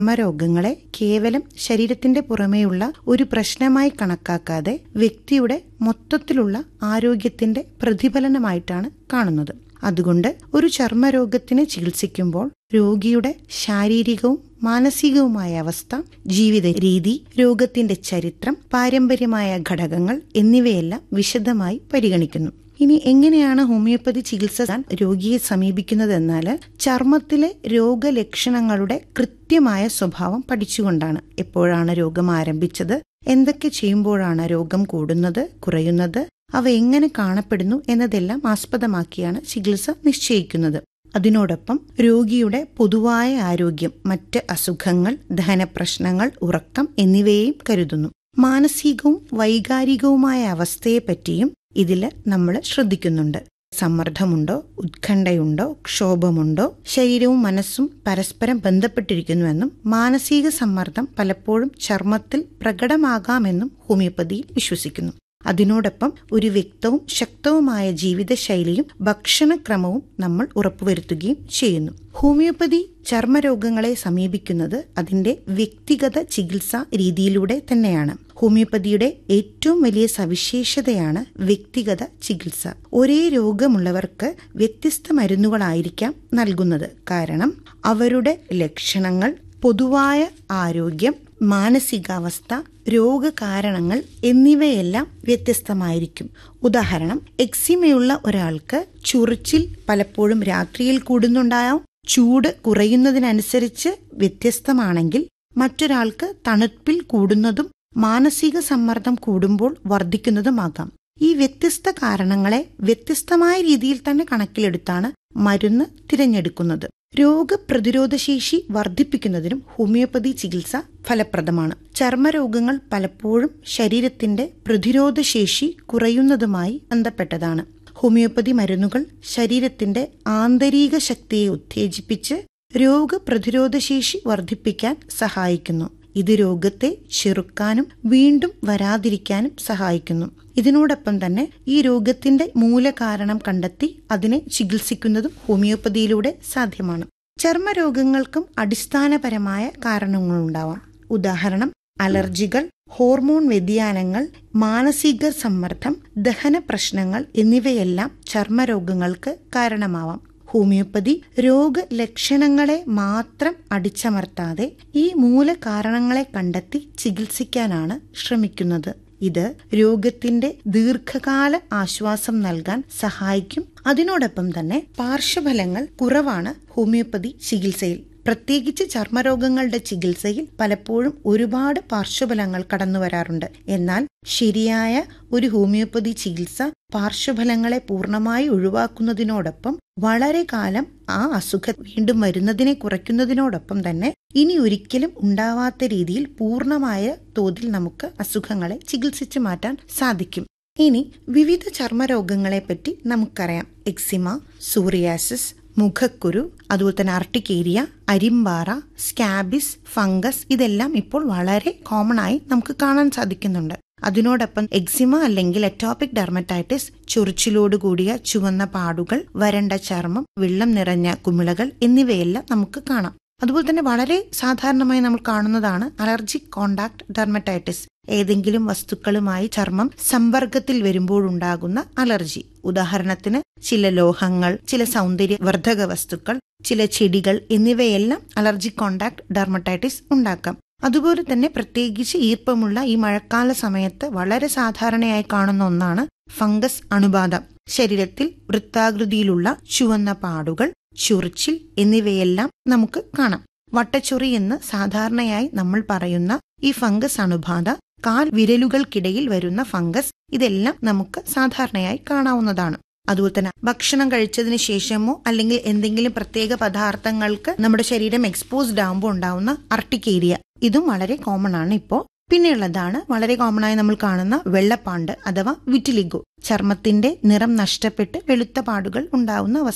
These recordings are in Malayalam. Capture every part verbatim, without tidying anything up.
ചർമ്മരോഗങ്ങളെ കേവലം ശരീരത്തിന്റെ പുറമേയുള്ള ഒരു പ്രശ്നമായി കണക്കാക്കാതെ വ്യക്തിയുടെ മൊത്തത്തിലുള്ള ആരോഗ്യത്തിന്റെ പ്രതിഫലനമായിട്ടാണ് കാണുന്നത്. അതുകൊണ്ട് ഒരു ചർമ്മരോഗത്തിനെ ചികിത്സിക്കുമ്പോൾ രോഗിയുടെ ശാരീരികവും മാനസികവുമായ അവസ്ഥ, ജീവിത രീതി, രോഗത്തിന്റെ ചരിത്രം, പാരമ്പര്യമായ ഘടകങ്ങൾ എന്നിവയെല്ലാം വിശദമായി പരിഗണിക്കുന്നു. ഇനി എങ്ങനെയാണ് ഹോമിയോപ്പതി ചികിത്സ രോഗിയെ സമീപിക്കുന്നതെന്നാൽ ചർമ്മത്തിലെ രോഗലക്ഷണങ്ങളുടെ കൃത്യമായ സ്വഭാവം പഠിച്ചുകൊണ്ടാണ്. എപ്പോഴാണ് രോഗം ആരംഭിച്ചത്, എന്തൊക്കെ ചെയ്യുമ്പോഴാണ് രോഗം കൂടുന്നത്, കുറയുന്നത്, അവ എങ്ങനെ കാണപ്പെടുന്നു എന്നതെല്ലാം ആസ്പദമാക്കിയാണ് ചികിത്സ നിശ്ചയിക്കുന്നത്. അതിനോടൊപ്പം രോഗിയുടെ പൊതുവായ ആരോഗ്യം, മറ്റ് അസുഖങ്ങൾ, ദഹനപ്രശ്നങ്ങൾ, ഉറക്കം എന്നിവയെയും കരുതുന്നു. മാനസികവും വൈകാരികവുമായ അവസ്ഥയെപ്പറ്റിയും ഇതിൽ നമ്മൾ ശ്രദ്ധിക്കുന്നുണ്ട്. സമ്മർദ്ദമുണ്ടോ, ഉത്കണ്ഠയുണ്ടോ, ക്ഷോഭമുണ്ടോ, ശരീരവും മനസ്സും പരസ്പരം ബന്ധപ്പെട്ടിരിക്കുന്നുവെന്നും മാനസിക സമ്മർദ്ദം പലപ്പോഴും ചർമ്മത്തിൽ പ്രകടമാകാമെന്നും ഹോമിയോപ്പതിയിൽ വിശ്വസിക്കുന്നു. അതിനോടൊപ്പം ഒരു വ്യക്തവും ശക്തവുമായ ജീവിതശൈലിയും ഭക്ഷണക്രമവും നമ്മൾ ഉറപ്പുവരുത്തുകയും ചെയ്യുന്നു. ഹോമിയോപ്പതി ചർമ്മരോഗങ്ങളെ സമീപിക്കുന്നത് അതിന്റെ വ്യക്തിഗത ചികിത്സാ രീതിയിലൂടെ തന്നെയാണ്. ഹോമിയോപ്പതിയുടെ ഏറ്റവും വലിയ സവിശേഷതയാണ് വ്യക്തിഗത ചികിത്സ. ഒരേ രോഗമുള്ളവർക്ക് വ്യത്യസ്ത മരുന്നുകളായിരിക്കാം നൽകുന്നത്. കാരണം അവരുടെ ലക്ഷണങ്ങൾ, പൊതുവായ ആരോഗ്യം, മാനസികാവസ്ഥ, രോഗകാരണങ്ങൾ എന്നിവയെല്ലാം വ്യത്യസ്തമായിരിക്കും. ഉദാഹരണം, എക്സിമയുള്ള ഒരാൾക്ക് ചൊറിച്ചിൽ പലപ്പോഴും രാത്രിയിൽ കൂടുന്നുണ്ടാവും. ചൂട് കുറയുന്നതിനനുസരിച്ച് വ്യത്യസ്തമാണെങ്കിൽ മറ്റൊരാൾക്ക് തണുപ്പിൽ കൂടുന്നതും മാനസിക സമ്മർദ്ദം കൂടുമ്പോൾ വർദ്ധിക്കുന്നതുമാകാം. ഈ വ്യത്യസ്ത കാരണങ്ങളെ വ്യത്യസ്തമായ രീതിയിൽ തന്നെ കണക്കിലെടുത്താണ് മരുന്ന് തിരഞ്ഞെടുക്കുന്നത്. രോഗപ്രതിരോധശേഷി വർദ്ധിപ്പിക്കുന്നതിനും ഹോമിയോപ്പതി ചികിത്സ ഫലപ്രദമാണ്. ചർമ്മരോഗങ്ങൾ പലപ്പോഴും ശരീരത്തിന്റെ പ്രതിരോധശേഷി കുറയുന്നതുമായി ബന്ധപ്പെട്ടതാണ്. ഹോമിയോപ്പതി മരുന്നുകൾ ശരീരത്തിന്റെ ആന്തരിക ശക്തിയെ ഉത്തേജിപ്പിച്ച് രോഗപ്രതിരോധശേഷി വർദ്ധിപ്പിക്കാൻ സഹായിക്കുന്നു. ഇത് രോഗത്തെ ചെറുക്കാനും വീണ്ടും വരാതിരിക്കാനും സഹായിക്കുന്നു. ഇതിനോടൊപ്പം തന്നെ ഈ രോഗത്തിന്റെ മൂലകാരണം കണ്ടെത്തി അതിനെ ചികിത്സിക്കുന്നതും ഹോമിയോപ്പതിയിലൂടെ സാധ്യമാണ്. ചർമ്മരോഗങ്ങൾക്കും അടിസ്ഥാനപരമായ കാരണങ്ങളുണ്ടാവാം. ഉദാഹരണം, അലർജികൾ, ഹോർമോൺ വ്യതിയാനങ്ങൾ, മാനസിക സമ്മർദ്ദം, ദഹന പ്രശ്നങ്ങൾ എന്നിവയെല്ലാം ചർമ്മരോഗങ്ങൾക്ക് കാരണമാവാം. ഹോമിയോപ്പതി രോഗലക്ഷണങ്ങളെ മാത്രം അടിച്ചമർത്താതെ ഈ മൂലകാരണങ്ങളെ കണ്ടെത്തി ചികിത്സിക്കാനാണ് ശ്രമിക്കുന്നത്. ഇത് രോഗത്തിന്റെ ദീർഘകാല ആശ്വാസം നൽകാൻ സഹായിക്കും. അതിനോടൊപ്പം തന്നെ പാർശ്വഫലങ്ങൾ കുറവാണ് ഹോമിയോപ്പതി ചികിത്സയിൽ. പ്രത്യേകിച്ച് ചർമ്മരോഗങ്ങളുടെ ചികിത്സയിൽ പലപ്പോഴും ഒരുപാട് പാർശ്വഫലങ്ങൾ കടന്നു വരാറുണ്ട്. എന്നാൽ ശരിയായ ഒരു ഹോമിയോപ്പതി ചികിത്സ പാർശ്വഫലങ്ങളെ പൂർണ്ണമായി ഒഴിവാക്കുന്നതിനോടൊപ്പം വളരെ കാലം ആ അസുഖം വീണ്ടും വരുന്നതിനെ കുറയ്ക്കുന്നതിനോടൊപ്പം തന്നെ ഇനി ഒരിക്കലും ഉണ്ടാവാത്ത രീതിയിൽ പൂർണ്ണമായ തോതിൽ നമുക്ക് അസുഖങ്ങളെ ചികിത്സിച്ചു മാറ്റാൻ സാധിക്കും. ഇനി വിവിധ ചർമ്മരോഗങ്ങളെ പറ്റി നമുക്കറിയാം. എക്സിമ, സോറിയാസിസ്, മുഖക്കുരു, അതുപോലെ തന്നെ ആർട്ടിക്കേരിയ, അരിമ്പാറ, സ്കാബിസ്, ഫംഗസ് ഇതെല്ലാം ഇപ്പോൾ വളരെ കോമൺ ആയി നമുക്ക് കാണാൻ സാധിക്കുന്നുണ്ട്. അതിനോടൊപ്പം എക്സിമ അല്ലെങ്കിൽ അറ്റോപിക് ഡെർമറ്റൈറ്റിസ്, ചൊറിച്ചിലോട് കൂടിയ ചുവന്ന പാടുകൾ, വരണ്ട ചർമ്മം, വെള്ളം നിറഞ്ഞ കുമിളകൾ എന്നിവയെല്ലാം നമുക്ക് കാണാം. അതുപോലെ തന്നെ വളരെ സാധാരണമായി നമ്മൾ കാണുന്നതാണ് അലർജിക് കോണ്ടാക്ട് ഡെർമറ്റൈറ്റിസ്. ഏതെങ്കിലും വസ്തുക്കളുമായി ചർമ്മം സമ്പർക്കത്തിൽ വരുമ്പോഴുണ്ടാകുന്ന അലർജി. ഉദാഹരണത്തിന് ചില ലോഹങ്ങൾ, ചില സൗന്ദര്യവർദ്ധക വസ്തുക്കൾ, ചില ചെടികൾ എന്നിവയെല്ലാം അലർജിക് കോണ്ടാക്ട് ഡെർമറ്റൈറ്റിസ് ഉണ്ടാക്കാം. അതുപോലെ തന്നെ പ്രത്യേകിച്ച് ഈർപ്പമുള്ള ഈ മഴക്കാല സമയത്ത് വളരെ സാധാരണയായി കാണുന്ന ഒന്നാണ് ഫംഗസ് അണുബാധ. ശരീരത്തിൽ വൃത്താകൃതിയിലുള്ള ചുവന്ന പാടുകൾ, ചൊറിച്ചിൽ എന്നിവയെല്ലാം നമുക്ക് കാണാം. വട്ടച്ചൊറി എന്ന് സാധാരണയായി നമ്മൾ പറയുന്ന ഈ ഫംഗസ് അണുബാധ, കാൽ വിരലുകൾക്കിടയിൽ വരുന്ന ഫംഗസ്, ഇതെല്ലാം നമുക്ക് സാധാരണയായി കാണാവുന്നതാണ്. അതുപോലെ തന്നെ ഭക്ഷണം കഴിച്ചതിന് ശേഷമോ അല്ലെങ്കിൽ എന്തെങ്കിലും പ്രത്യേക പദാർത്ഥങ്ങൾക്ക് നമ്മുടെ ശരീരം എക്സ്പോസ്ഡ് ആകുമ്പോൾ ഉണ്ടാവുന്ന ആർട്ടിക്കേരിയ, ഇതും വളരെ കോമൺ ആണ് ഇപ്പോൾ. പിന്നെയുള്ളതാണ് വളരെ കോമൺ ആയി നമ്മൾ കാണുന്ന വെള്ളപ്പാണ്ട് അഥവാ വിറ്റിലിഗോ. ചർമ്മത്തിന്റെ നിറം നഷ്ടപ്പെട്ട് വെളുത്ത പാടുകൾ ഉണ്ടാവുന്ന അവസ്ഥ.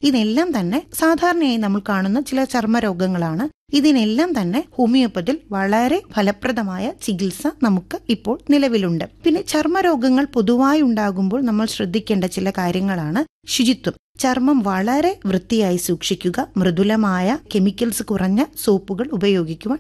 ഇതെല്ലാം തന്നെ സാധാരണയായി നമ്മൾ കാണുന്ന ചില ചർമ്മരോഗങ്ങളാണ്. ഇതിനെല്ലാം തന്നെ ഹോമിയോപ്പതിയിൽ വളരെ ഫലപ്രദമായ ചികിത്സ നമുക്ക് ഇപ്പോൾ നിലവിലുണ്ട്. പിന്നെ ചർമ്മരോഗങ്ങൾ പൊതുവായി ഉണ്ടാകുമ്പോൾ നമ്മൾ ശ്രദ്ധിക്കേണ്ട ചില കാര്യങ്ങളാണ് ശുചിത്വം. ചർമ്മം വളരെ വൃത്തിയായി സൂക്ഷിക്കുക, മൃദുലമായ കെമിക്കൽസ് കുറഞ്ഞ സോപ്പുകൾ ഉപയോഗിക്കുവാൻ